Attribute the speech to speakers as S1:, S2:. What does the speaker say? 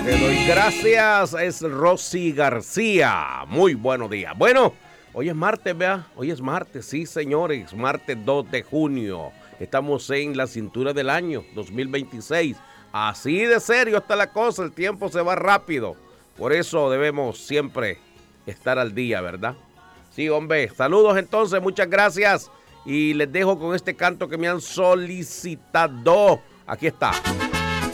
S1: Te doy gracias, es Rosy García. Muy buenos días. Bueno, hoy es martes, vea. Hoy es martes, sí, señores. Martes 2 de junio. Estamos en la cintura del año 2026. Así de serio está la cosa. El tiempo se va rápido. Por eso debemos siempre estar al día, ¿verdad? Sí, hombre. Saludos entonces, muchas gracias. Y les dejo con este canto que me han solicitado. Aquí está.